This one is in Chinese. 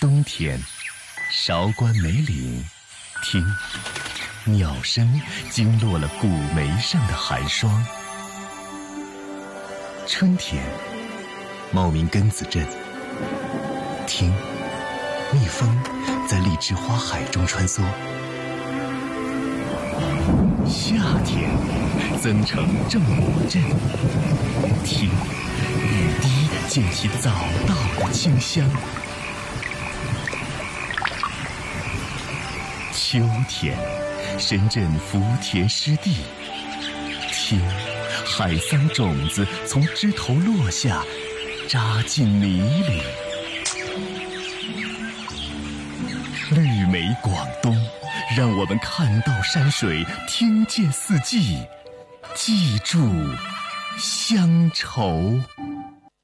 冬天，韶关梅岭，听，鸟声惊落了古梅上的寒霜。春天，茂名根子镇，听，蜜蜂在荔枝花海中穿梭。夏天，增城正国镇，听，雨滴溅起早稻的清香。秋天，深圳福田湿地，听，海桑种子从枝头落下，扎进泥里。绿美广东，让我们看到山水，听见四季，记住乡愁。